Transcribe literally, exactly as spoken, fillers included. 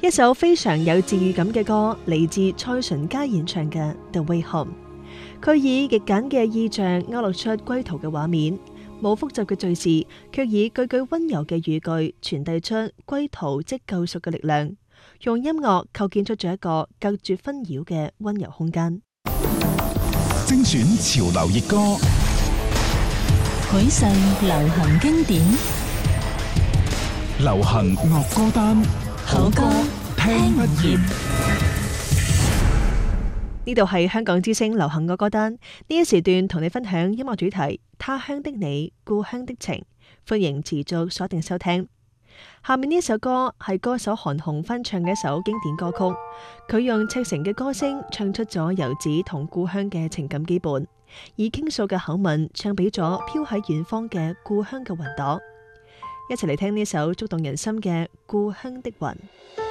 一首非常有治愈感嘅歌，嚟自蔡淳佳演唱嘅《The Way Home》。佢以極簡嘅意象勾勒出歸途嘅畫面，冇複雜嘅敘事，卻以句句溫柔嘅語句傳遞出歸途即救贖嘅力量，用音樂構建出咗一個隔絕紛擾嘅溫柔空間。 精選潮流熱歌， 許世流行經典， 流行樂歌單， 好歌聽不厭。 呢度係香港之聲流行樂歌單，呢一時段同你分享音樂主題他鄉的你，故鄉的情，歡迎持續鎖定收聽。下面呢一首歌係歌手韓紅翻唱嘅一首經典歌曲，佢用赤誠嘅歌聲唱出咗遊子同故鄉嘅情感羈絆，以傾訴嘅口吻唱俾咗飄喺遠方嘅故鄉嘅雲朵。一齊嚟聽呢首觸動人心嘅故鄉的雲。